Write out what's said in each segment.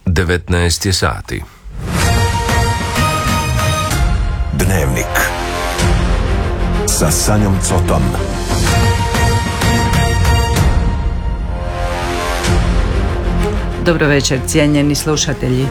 19 je sati. Dnevnik sa Sanjom Cotom. Dobro večer, cijenjeni slušatelji.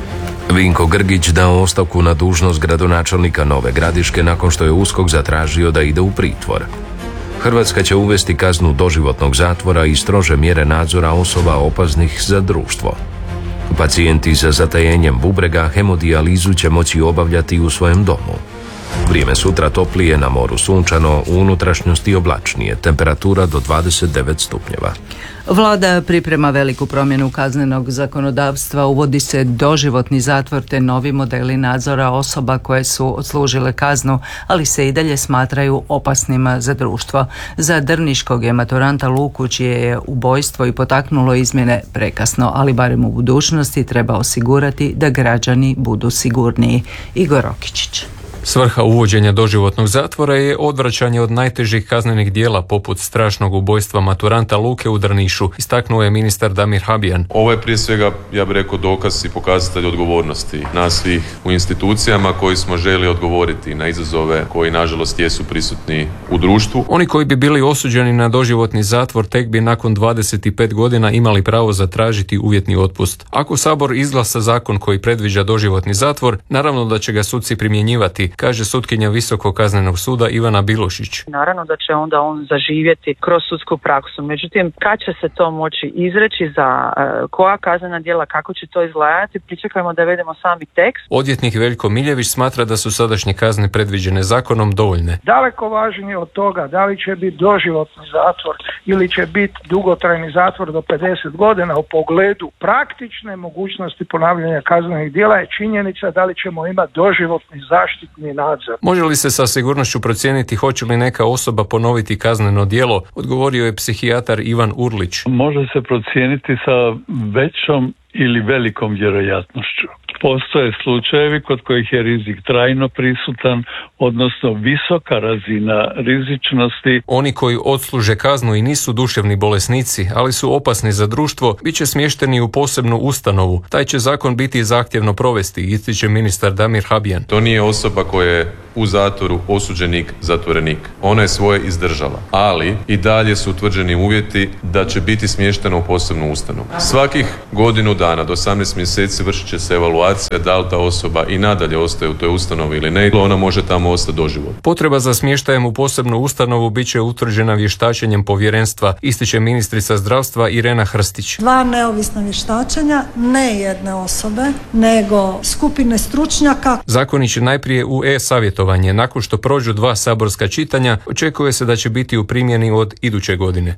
Vinko Grgić dao ostavku na dužnost gradonačelnika Nove Gradiške nakon što je USKOK zatražio da ide u pritvor. Hrvatska će uvesti kaznu doživotnog zatvora i strože mjere nadzora osoba opasnih za društvo. Pacijenti sa zatajenjem bubrega hemodijalizu će moći obavljati u svojem domu. Vrijeme sutra toplije, na moru sunčano, u unutrašnjosti oblačnije, temperatura do 29 stupnjeva. Vlada priprema veliku promjenu kaznenog zakonodavstva, uvodi se doživotni zatvor te novi modeli nadzora osoba koje su odslužile kaznu, ali se i dalje smatraju opasnima za društvo. Za drniškog je maturanta Luku, čije je ubojstvo i potaknulo izmjene, prekasno, ali barem u budućnosti treba osigurati da građani budu sigurniji. Igor Rokičić. Svrha uvođenja doživotnog zatvora je odvraćanje od najtežih kaznenih djela poput strašnog ubojstva maturanta Luke u Drnišu, istaknuo je ministar Damir Habijan. Ovo je prije svega, ja bih rekao, dokaz i pokazatelj odgovornosti nas svih u institucijama koji smo želi odgovoriti na izazove koji nažalost jesu prisutni u društvu. Oni koji bi bili osuđeni na doživotni zatvor tek bi nakon 25 godina imali pravo zatražiti uvjetni otpust. Ako Sabor izglasa zakon koji predviđa doživotni zatvor, naravno da će ga suci primjenjivati, kaže sutkinja Visokog kaznenog suda Ivana Bilošić. Naravno da će onda on zaživjeti kroz sudsku praksu. Međutim, kad će se to moći izreći, za koja kaznena djela, kako će to izgledati, pričekajmo da vidimo sami tekst. Odvjetnik Veljko Miljević smatra da su sadašnje kazne predviđene zakonom dovoljne. Daleko važnije od toga da li će biti doživotni zatvor ili će biti dugotrajni zatvor do 50 godina u pogledu praktične mogućnosti ponavljanja kaznenih djela je činjenica da li ćemo imati doživotni zaštitni nadzor. Može li se sa sigurnošću procijeniti hoće li neka osoba ponoviti kazneno djelo, odgovorio je psihijatar Ivan Urlić. Može se procijeniti sa većom ili velikom vjerojatnošću. Postoje slučajevi kod kojih je rizik trajno prisutan, odnosno visoka razina rizičnosti. Oni koji odsluže kaznu i nisu duševni bolesnici, ali su opasni za društvo, bit će smješteni u posebnu ustanovu. Taj će zakon biti zahtjevno provesti, ističe ministar Damir Habijan. To nije osoba koja je u zatvoru osuđenik, zatvorenik. Ona je svoje izdržala, ali i dalje su utvrđeni uvjeti da će biti smještena u posebnu ustanovu. Svakih godinu dana do 18 mjeseci vršit će se evaluacija da li ta osoba i nadalje ostaje u toj ustanovi ili ne, ona može tamo ostati doživotno. Potreba za smještajem u posebnu ustanovu bit će utvrđena vještačenjem povjerenstva, ističe ministrica zdravstva Irena Hrstić. 2 neovisna vještačenja, ne jedne osobe, nego skupine stručnjaka. Zakon će najprije u e-savjetovanje. Nakon što prođu 2 saborska čitanja, očekuje se da će biti u primjeni od iduće godine.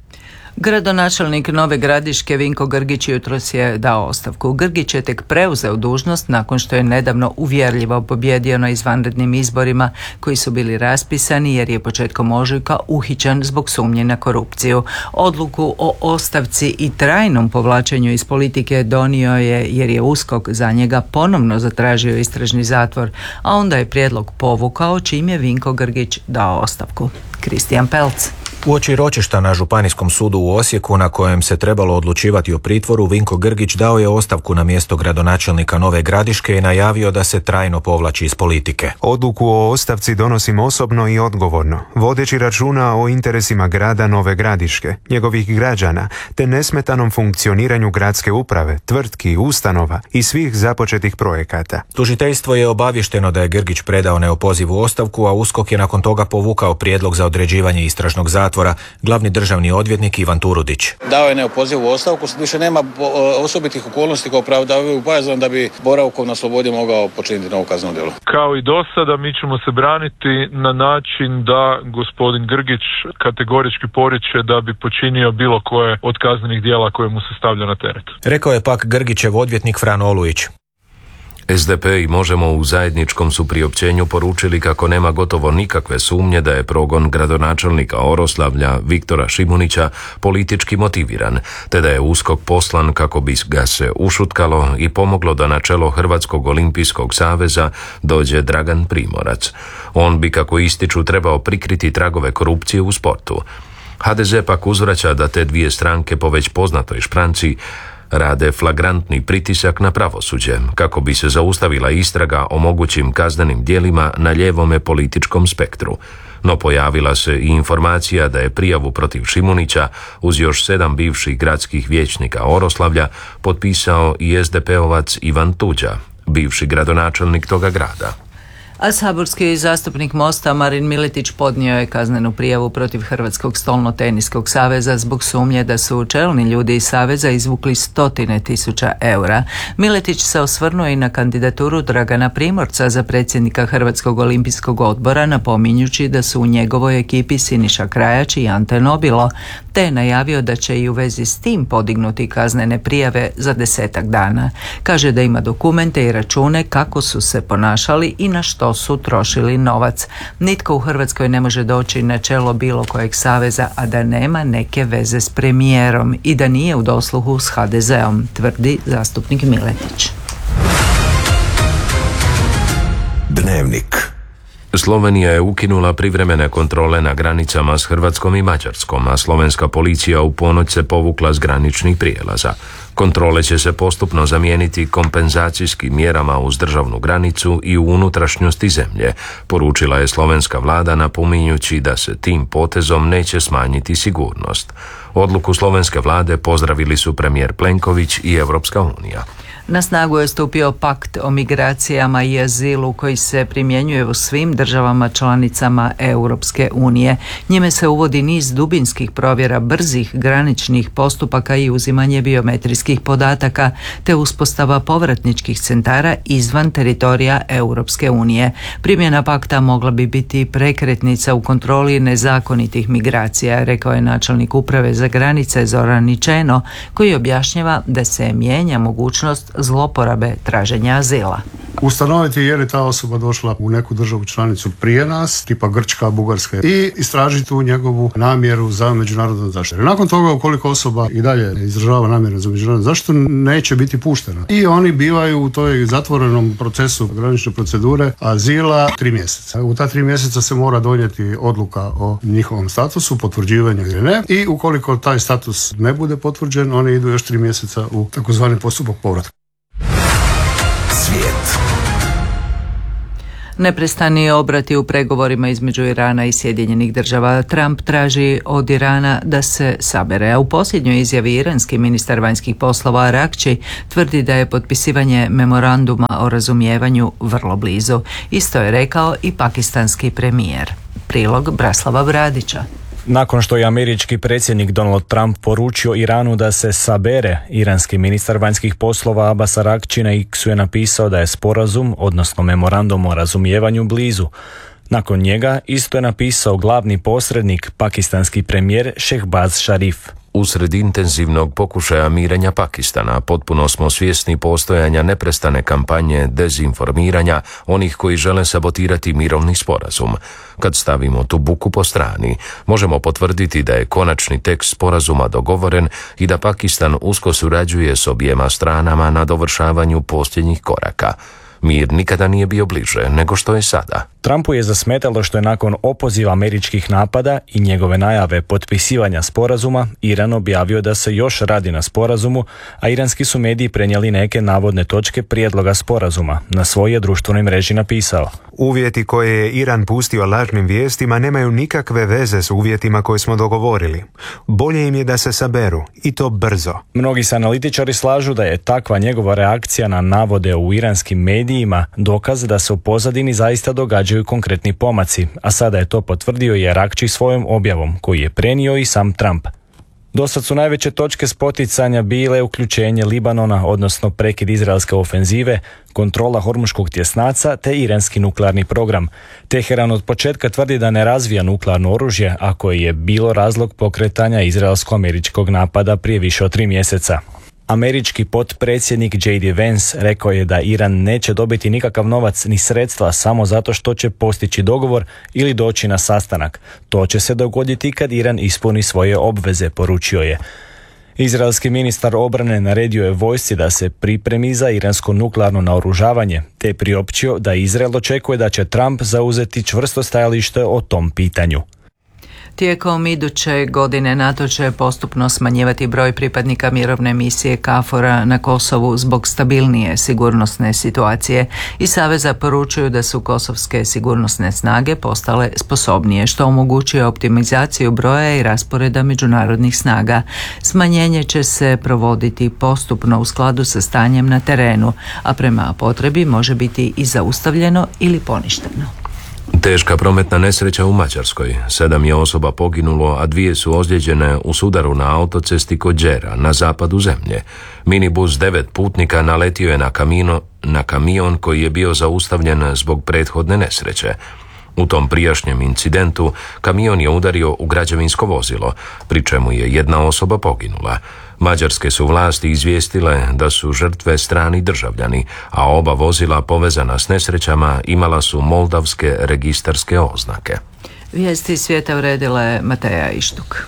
Gradonačelnik Nove Gradiške Vinko Grgić jutros je dao ostavku. Grgić je tek preuzeo dužnost nakon što je nedavno uvjerljivo pobijedio na izvanrednim izborima koji su bili raspisani jer je početkom ožujka uhićen zbog sumnje na korupciju. Odluku o ostavci i trajnom povlačenju iz politike donio je jer je USKOK za njega ponovno zatražio istražni zatvor, a onda je prijedlog povukao čim je Vinko Grgić dao ostavku. Kristijan Pelc. Uoči ročišta na Županijskom sudu u Osijeku na kojem se trebalo odlučivati o pritvoru, Vinko Grgić dao je ostavku na mjesto gradonačelnika Nove Gradiške i najavio da se trajno povlači iz politike. Odluku o ostavci donosim osobno i odgovorno, vodeći računa o interesima grada Nove Gradiške, njegovih građana, te nesmetanom funkcioniranju gradske uprave, tvrtki, ustanova i svih započetih projekata. Tužiteljstvo je obavješteno da je Grgić predao neopozivu ostavku, a USKOK je nakon toga povukao prijedlog za određivanje istražnog zatvora. Glavni državni odvjetnik Ivan Turudić. Dao je neopozivu ostavku, više nema osobitih okolnosti kao opravdavaju bojazan da bi boravkom na slobodi mogao počiniti novo kazneno djelo. Kao i do sada mi ćemo se braniti na način da gospodin Grgić kategorički poriče da bi počinio bilo koje od kaznenih djela koje mu se stavlja na teret. Rekao je pak Grgićev odvjetnik Fran Olujić. SDP i Možemo u zajedničkom su priopćenju poručili kako nema gotovo nikakve sumnje da je progon gradonačelnika Oroslavlja Viktora Šimunića politički motiviran, te da je USKOK poslan kako bi ga se ušutkalo i pomoglo da na čelo Hrvatskog olimpijskog saveza dođe Dragan Primorac. On bi, kako ističu, trebao prikriti tragove korupcije u sportu. HDZ pak uzvraća da te dvije stranke po već poznatoj špranci Rade flagrantni pritisak na pravosuđe kako bi se zaustavila istraga o mogućim kaznenim djelima na ljevome političkom spektru. No pojavila se i informacija da je prijavu protiv Šimunića uz još 7 bivših gradskih vijećnika Oroslavlja potpisao i SDP-ovac Ivan Tuđa, bivši gradonačelnik toga grada. A saborski zastupnik Mosta Marin Miletić podnio je kaznenu prijavu protiv Hrvatskog stolno-teniskog saveza zbog sumnje da su čelni ljudi iz saveza izvukli 100.000 eura. Miletić se osvrnuo i na kandidaturu Dragana Primorca za predsjednika Hrvatskog olimpijskog odbora, napominjući da su u njegovoj ekipi Siniša Krajač i Ante Nobilo, te je najavio da će i u vezi s tim podignuti kaznene prijave za 10 dana. Kaže da ima dokumente i račune kako su se ponašali i na što su trošili novac. Nitko u Hrvatskoj ne može doći na čelo bilo kojeg saveza, a da nema neke veze s premijerom i da nije u dosluhu s HDZ-om, tvrdi zastupnik Miletić. Dnevnik. Slovenija je ukinula privremene kontrole na granicama s Hrvatskom i Mađarskom, a slovenska policija u ponoć se povukla s graničnih prijelaza. Kontrole će se postupno zamijeniti kompenzacijskim mjerama uz državnu granicu i u unutrašnjosti zemlje, poručila je slovenska vlada, napominjući da se tim potezom neće smanjiti sigurnost. Odluku slovenske vlade pozdravili su premijer Plenković i Europska unija. Na snagu je stupio pakt o migracijama i azilu koji se primjenjuje u svim državama članicama Europske unije. Njime se uvodi niz dubinskih provjera brzih graničnih postupaka i uzimanje biometrijskih podataka, te uspostava povratničkih centara izvan teritorija Europske unije. Primjena pakta mogla bi biti prekretnica u kontroli nezakonitih migracija, rekao je načelnik uprave za granice Zoran Ničeno, koji objašnjava da se mijenja mogućnost zloporabe traženja azila. Ustanoviti je li ta osoba došla u neku državu članicu prije nas, tipa Grčka, Bugarska, i istražiti tu njegovu namjeru za međunarodnu zaštitu. Nakon toga, ukoliko osoba i dalje izražava namjeru za međunarodnu zaštitu, neće biti puštena. I oni bivaju u toj zatvorenom procesu granične procedure azila 3 mjeseca. U ta 3 mjeseca se mora donijeti odluka o njihovom statusu, potvrđivanje ili ne, i ukoliko taj status ne bude potvrđen, oni idu još 3 mjeseca u takozvani postupak povratka. Svijet. Neprestani obrati u pregovorima između Irana i Sjedinjenih država. Trump traži od Irana da se sabere, a u posljednjoj izjavi iranski ministar vanjskih poslova Arakči tvrdi da je potpisivanje memoranduma o razumijevanju vrlo blizu. Isto je rekao i pakistanski premijer. Prilog Braslava Bradića. Nakon što je američki predsjednik Donald Trump poručio Iranu da se sabere, iranski ministar vanjskih poslova Abbas Arakči na X-u je napisao da je sporazum, odnosno memorandum o razumijevanju, blizu. Nakon njega isto je napisao glavni posrednik, pakistanski premijer Shehbaz Sharif. Usred intenzivnog pokušaja mirenja Pakistana potpuno smo svjesni postojanja neprestane kampanje dezinformiranja onih koji žele sabotirati mirovni sporazum. Kad stavimo tu buku po strani, možemo potvrditi da je konačni tekst sporazuma dogovoren i da Pakistan usko surađuje s objema stranama na dovršavanju posljednjih koraka. Mir nikada nije bio bliže nego što je sada. Trumpu je zasmetalo što je nakon opoziva američkih napada i njegove najave potpisivanja sporazuma, Iran objavio da se još radi na sporazumu, a iranski su mediji prenijeli neke navodne točke prijedloga sporazuma. Na svojoj društvenoj mreži napisao: Uvjeti koje je Iran pustio lažnim vijestima nemaju nikakve veze s uvjetima koje smo dogovorili. Bolje im je da se saberu, i to brzo. Mnogi se analitičari slažu da je takva njegova reakcija na navode u iranskim medijima dokaz da se u pozadini zaista događaju konkretni pomaci, a sada je to potvrdio i Arakči svojom objavom, koji je prenio i sam Trump. Dosad su najveće točke spoticanja bile uključenje Libanona, odnosno prekid izraelske ofenzive, kontrola Hormuškog tjesnaca te iranski nuklearni program. Teheran od početka tvrdi da ne razvija nuklearno oružje, a koji je bilo razlog pokretanja izraelsko-američkog napada prije više od 3 mjeseca. Američki potpredsjednik J.D. Vance rekao je da Iran neće dobiti nikakav novac ni sredstva samo zato što će postići dogovor ili doći na sastanak. To će se dogoditi kad Iran ispuni svoje obveze, poručio je. Izraelski ministar obrane naredio je vojsci da se pripremi za iransko nuklearno naoružavanje, te priopćio da Izrael očekuje da će Trump zauzeti čvrsto stajalište o tom pitanju. Tijekom iduće godine NATO će postupno smanjivati broj pripadnika mirovne misije KFOR-a na Kosovu zbog stabilnije sigurnosne situacije i Saveza poručuju da su kosovske sigurnosne snage postale sposobnije, što omogućuje optimizaciju broja i rasporeda međunarodnih snaga. Smanjenje će se provoditi postupno u skladu sa stanjem na terenu, a prema potrebi može biti i zaustavljeno ili poništeno. Teška prometna nesreća u Mađarskoj. 7 je osoba poginulo, a 2 su ozlijeđene u sudaru na autocesti kod Đera, na zapadu zemlje. Minibus 9 putnika naletio je na kamion koji je bio zaustavljen zbog prethodne nesreće. U tom prijašnjem incidentu kamion je udario u građevinsko vozilo, pri čemu je 1 osoba poginula. Mađarske su vlasti izvijestile da su žrtve strani državljani, a oba vozila povezana s nesrećama imala su moldavske registarske oznake. Vijesti svijeta uredila je Mateja Ištuk.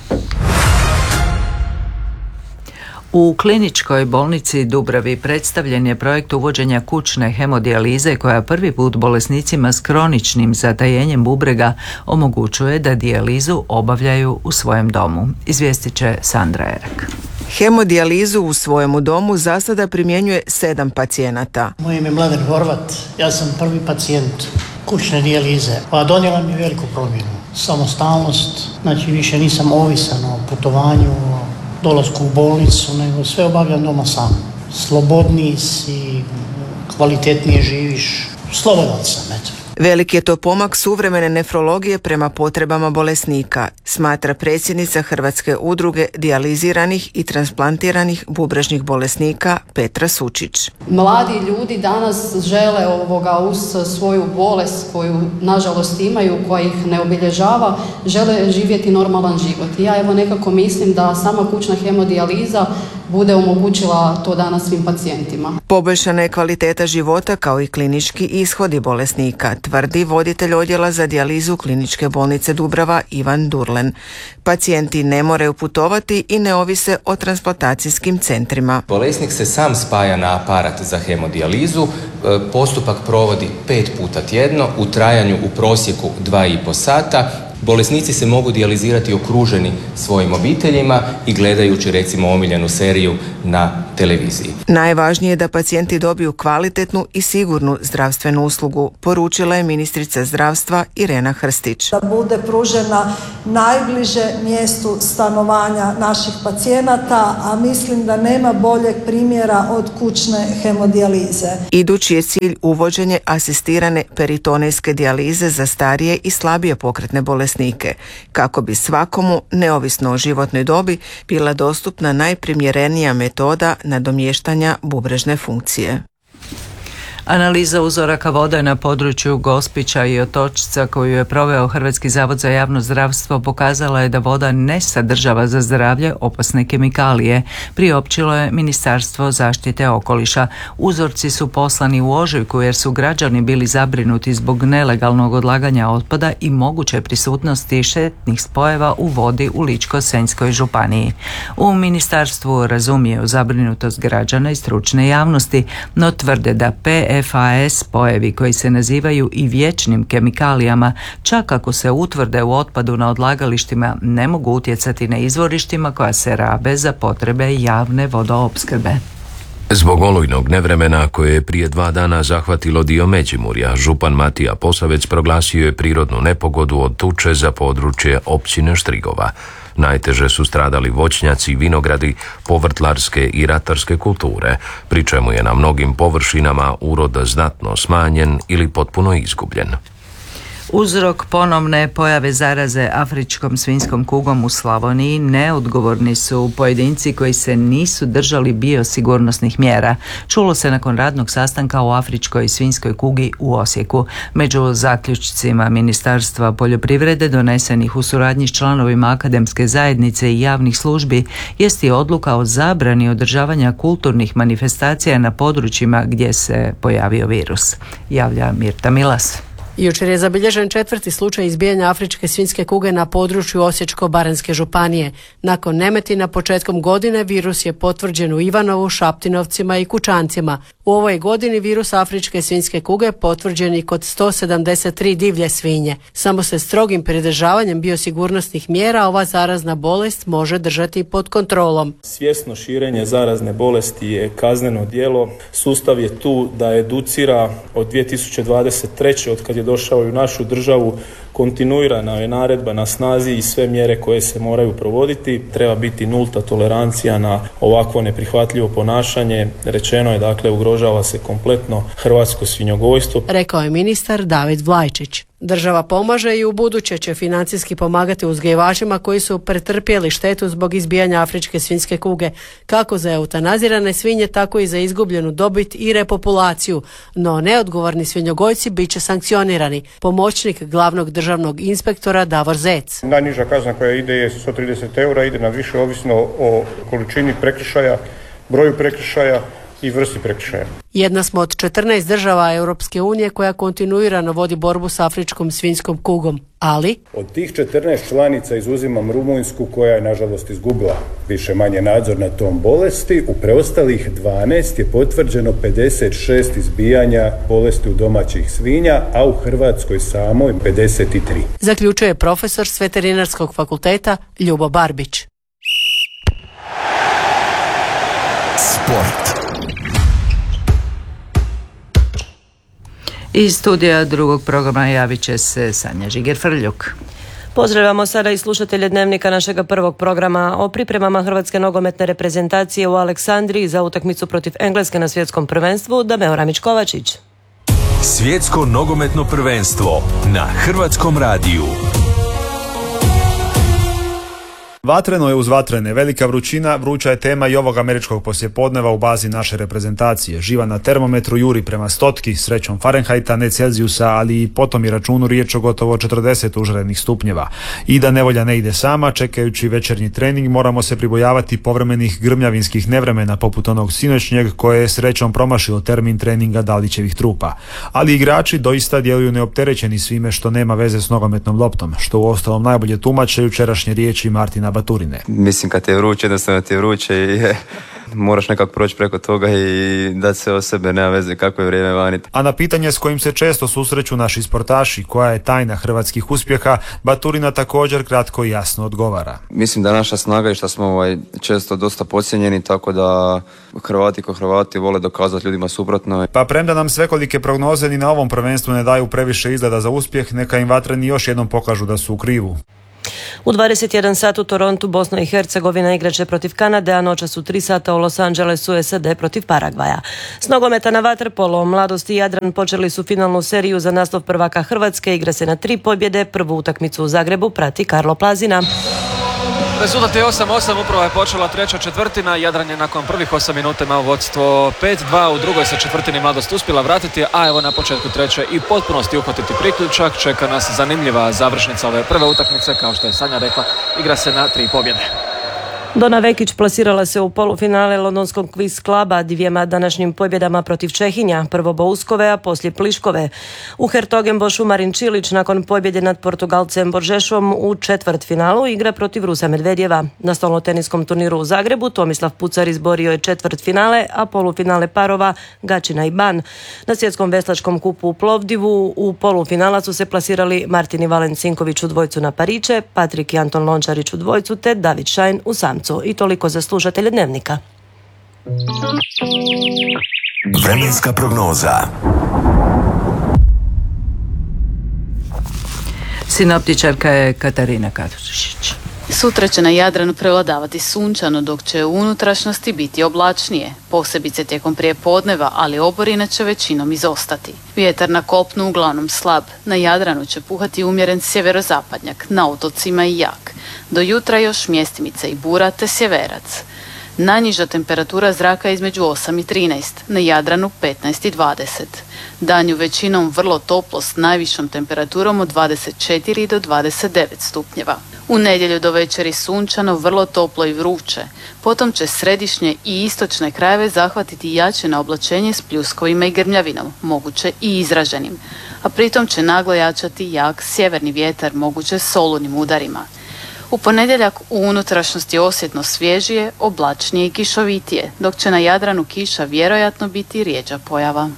U kliničkoj bolnici Dubravi predstavljen je projekt uvođenja kućne hemodijalize koja prvi put bolesnicima s kroničnim zatajenjem bubrega omogućuje da dijalizu obavljaju u svojem domu. Izvijestit će Sandra Erak. Hemodijalizu u svojemu domu za sada primjenjuje 7 pacijenata. Moje ime je Mladen Horvat, ja sam prvi pacijent kućne dijalize, pa donijela mi veliku promjenu. Samostalnost, znači više nisam ovisan o putovanju, o dolasku u bolnicu, nego sve obavljam doma sam. Slobodniji si, kvalitetnije živiš, slobodan sam, eto. Velik je to pomak suvremene nefrologije prema potrebama bolesnika, smatra predsjednica Hrvatske udruge dijaliziranih i transplantiranih bubrežnih bolesnika Petra Sučić. Mladi ljudi danas žele uz svoju bolest koju nažalost imaju, koja ih ne obilježava, žele živjeti normalan život. I ja nekako mislim da sama kućna hemodijaliza bude omogućila to danas svim pacijentima. Poboljšana je kvaliteta života kao i klinički ishodi bolesnika, tvrdi voditelj odjela za dijalizu Kliničke bolnice Dubrava Ivan Durlen. Pacijenti ne moraju putovati i ne ovise o transplantacijskim centrima. Bolesnik se sam spaja na aparat za hemodijalizu, postupak provodi 5 puta tjedno u trajanju u prosjeku 2,5 sata. Bolesnici se mogu dijalizirati okruženi svojim obiteljima i gledajući recimo omiljenu seriju na televiziji. Najvažnije je da pacijenti dobiju kvalitetnu i sigurnu zdravstvenu uslugu, poručila je ministrica zdravstva Irena Hrstić. Da bude pružena najbliže mjestu stanovanja naših pacijenata, a mislim da nema boljeg primjera od kućne hemodijalize. Idući je cilj uvođenje asistirane peritonejske dijalize za starije i slabije pokretne bolesnike, kako bi svakomu, neovisno o životnoj dobi, bila dostupna najprimjerenija metoda nadomještanja bubrežne funkcije. Analiza uzoraka vode na području Gospića i Otočca koju je proveo Hrvatski zavod za javno zdravstvo pokazala je da voda ne sadržava za zdravlje opasne kemikalije, priopćilo je Ministarstvo zaštite okoliša. Uzorci su poslani u ožujku jer su građani bili zabrinuti zbog nelegalnog odlaganja otpada i moguće prisutnosti štetnih spojeva u vodi u Ličko-senjskoj županiji. U ministarstvu razumiju zabrinutost građana i stručne javnosti, no tvrde da PFAS spojevi koji se nazivaju i vječnim kemikalijama, čak ako se utvrde u otpadu na odlagalištima, ne mogu utjecati na izvorištima koja se rabe za potrebe javne vodoopskrbe. Zbog olujnog nevremena koje je prije 2 dana zahvatilo dio Međimurja, župan Matija Posavec proglasio je prirodnu nepogodu od tuče za područje općine Štrigova. Najteže su stradali voćnjaci, vinogradi, povrtlarske i ratarske kulture, pri čemu je na mnogim površinama urod znatno smanjen ili potpuno izgubljen. Uzrok ponovne pojave zaraze afričkom svinjskom kugom u Slavoniji neodgovorni su pojedinci koji se nisu držali biosigurnosnih mjera. Čulo se nakon radnog sastanka o afričkoj svinjskoj kugi u Osijeku. Među zaključcima Ministarstva poljoprivrede donesenih u suradnji s članovima akademske zajednice i javnih službi jest i odluka o zabrani održavanja kulturnih manifestacija na područjima gdje se pojavio virus. Javlja Mirta Milas. Jučer je zabilježen 4. slučaj izbijanja afričke svinjske kuge na području Osječko-baranjske županije. Nakon Nemetina početkom godine virus je potvrđen u Ivanovu, Šaptinovcima i Kučancima. U ovoj godini virus afričke svinjske kuge potvrđen i kod 173 divlje svinje. Samo se strogim pridržavanjem biosigurnosnih mjera ova zarazna bolest može držati pod kontrolom. Svjesno širenje zarazne bolesti je kazneno djelo. Sustav je tu da educira od 2023. od kad je došao i u našu državu. Kontinuirana je naredba na snazi i sve mjere koje se moraju provoditi. Treba biti nulta tolerancija na ovakvo neprihvatljivo ponašanje. Rečeno je, dakle, ugrožava se kompletno hrvatsko svinjogojstvo. Rekao je ministar David Vlajčić. Država pomaže i u buduće će financijski pomagati uzgajivačima koji su pretrpjeli štetu zbog izbijanja afričke svinjske kuge, kako za eutanazirane svinje, tako i za izgubljenu dobit i repopulaciju, no neodgovorni svinjogojci bit će sankcionirani. Pomoćnik glavnog državnog inspektora Davor Zec. Najniža kazna koja ide je 130 eura, ide na više ovisno o količini prekršaja, broju prekršaja i vrsti prekršaja. Jedna smo od 14 država Europske unije koja kontinuirano vodi borbu s afričkom svinjskom kugom, ali od tih 14 članica izuzimam Rumunjsku koja je nažalost izgubila više manje nadzor nad tom bolesti. U preostalih 12 je potvrđeno 56 izbijanja bolesti u domaćih svinja, a u Hrvatskoj samoj 53. Zaključuje profesor s Veterinarskog fakulteta Ljubo Barbić. Sport. Iz studija drugog programa javit će se Sanja Žiger-Frljuk. Pozdravljamo sada i slušatelje Dnevnika našega prvog programa o pripremama hrvatske nogometne reprezentacije u Aleksandriji za utakmicu protiv Engleske na svjetskom prvenstvu. Dameo Ramić-Kovačić. Svjetsko nogometno prvenstvo na Hrvatskom radiju. Vatreno je uz vatrene. Velika vrućina, vruća je tema i ovog američkog poslijepodneva u bazi naše reprezentacije. Živa na termometru juri prema stotki, srećom Fahrenheita, ne Celzijusa, ali i potom i računu riječ o gotovo 40 užarenih stupnjeva. I da nevolja ne ide sama, čekajući večernji trening, moramo se pribojavati povremenih grmljavinskih nevremena poput onog sinoćnjeg koje je srećom promašilo termin treninga Dalićevih trupa. Ali igrači doista djeluju neopterećeni svime što nema veze s nogometnom loptom, što uostalom najbolje tumače jučerašnje riječi Martina Baturine. Mislim, kad ti je vruće, jednostavno ti je vruće i moraš nekako proći preko toga i dati se o sebe, nema veze kako je vrijeme vani. A na pitanje s kojim se često susreću naši sportaši, koja je tajna hrvatskih uspjeha, Baturina također kratko i jasno odgovara. Mislim da naša snaga je što smo često dosta podcijenjeni, tako da Hrvati ko Hrvati vole dokazati ljudima suprotno. Pa premda nam svekolike prognoze ni na ovom prvenstvu ne daju previše izgleda za uspjeh, neka im vatreni još jednom pokažu da su u krivu. U 21 sat u Torontu Bosna i Hercegovina igraće protiv Kanade, a noćas u 3 sata u Los Angelesu SAD protiv Paragvaja. S nogometa na vaterpolo, Mladost i Jadran počeli su finalnu seriju za naslov prvaka Hrvatske, igra se na 3 pobjede, prvu utakmicu u Zagrebu prati Karlo Plazina. Rezultat je 8-8, upravo je počela treća četvrtina, Jadran je nakon prvih 8 minuta imao vodstvo 5-2, u drugoj se četvrtini Mladost uspjela vratiti, a evo na početku treće i potpunosti uhvatiti priključak. Čeka nas zanimljiva završnica ove prve utakmice, kao što je Sanja rekla, igra se na 3 pobjede. Dona Vekić plasirala se u polufinale londonskog Quiz Kluba dvijema današnjim pobjedama protiv Čehinja, prvo Bouskove, a poslije Pliškove. U Hertogenbošu Marin Čilić nakon pobjede nad Portugalcem Boržešom u četvrtfinalu igra protiv Rusa Medvedjeva. Na stolnoteniskom turniru u Zagrebu Tomislav Pucar izborio je četvrtfinale, a polufinale parova Gačina i Ban. Na svjetskom veslačkom kupu u Plovdivu u polufinala su se plasirali Martin i Valen Cinković u dvojcu na pariće, Patrik i Anton Lončarić u dvojcu te David Šajn u samcu. I toliko za slušatelje Dnevnika. Vremenska prognoza. Sinoptičarka je Katarina Katušić. Sutra će na Jadranu prevladavati sunčano, dok će u unutrašnjosti biti oblačnije, posebice tijekom prijepodneva, ali oborine će većinom izostati. Vjetar na kopnu uglavnom slab, na Jadranu će puhati umjeren sjeverozapadnjak, na otocima i jak. Do jutra još mjestimice i bura te sjeverac. Najniža temperatura zraka je između 8 i 13, na Jadranu 15 i 20. Danju većinom vrlo toplo s najvišom temperaturom od 24 do 29 stupnjeva. U nedjelju do večeri sunčano, vrlo toplo i vruće. Potom će središnje i istočne krajeve zahvatiti jače naoblačenje s pljuskovima i grmljavinom, moguće i izraženim. A pritom će naglo jačati jak sjeverni vjetar, moguće s olujnim udarima. U ponedjeljak u unutrašnjosti osjetno svježije, oblačnije i kišovitije, dok će na Jadranu kiša vjerojatno biti rjeđa pojava.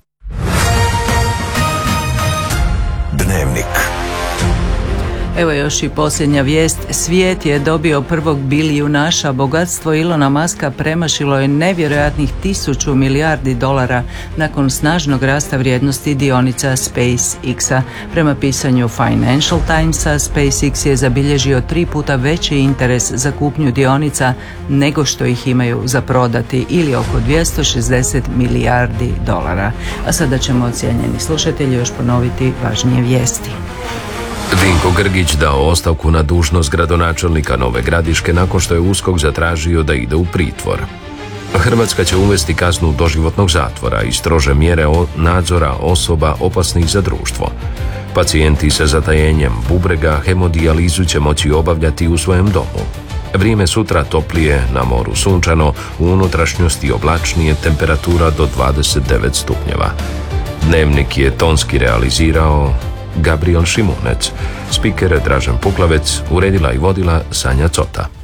Dnevnik. Evo još i posljednja vijest. Svijet je dobio prvog bilijunaša. Bogatstvo Ilona Muska premašilo je nevjerojatnih 1000 milijardi dolara nakon snažnog rasta vrijednosti dionica SpaceX-a. Prema pisanju Financial Timesa, SpaceX je zabilježio 3 puta veći interes za kupnju dionica nego što ih imaju za prodati, ili oko 260 milijardi dolara. A sada ćemo, cijenjeni slušatelji, još ponoviti važnije vijesti. Vinko Grgić dao ostavku na dužnost gradonačelnika Nove Gradiške nakon što je USKOK zatražio da ide u pritvor. Hrvatska će uvesti kaznu doživotnog zatvora i strože mjere nadzora osoba opasnih za društvo. Pacijenti sa zatajenjem bubrega hemodijalizu će moći obavljati u svojem domu. Vrijeme sutra toplije, na moru sunčano, u unutrašnjosti oblačnije, temperatura do 29 stupnjeva. Dnevnik je tonski realizirao Gabriel Šimunec, spiker Dražen Puklavec, uredila i vodila Sanja Cota.